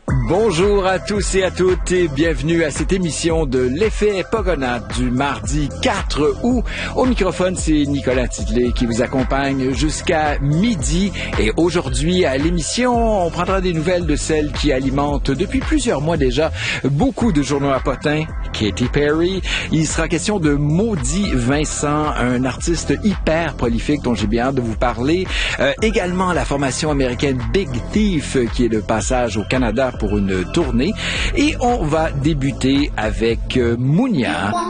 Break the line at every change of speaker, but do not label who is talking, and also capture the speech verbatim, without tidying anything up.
Bonjour à tous et à toutes et bienvenue à cette émission de l'effet Pogona du mardi quatre août. Au microphone, c'est Nicolas Tidelet qui vous accompagne jusqu'à midi. Et aujourd'hui, à l'émission, on prendra des nouvelles de celles qui alimentent depuis plusieurs mois déjà beaucoup de journaux à potins. Katy Perry. Il sera question de Maudit Vincent, un artiste hyper prolifique dont j'ai bien hâte de vous parler. Euh, également la formation américaine Big Thief qui est de passage au Canada pour une tournée. Et on va débuter avec euh, Mounia.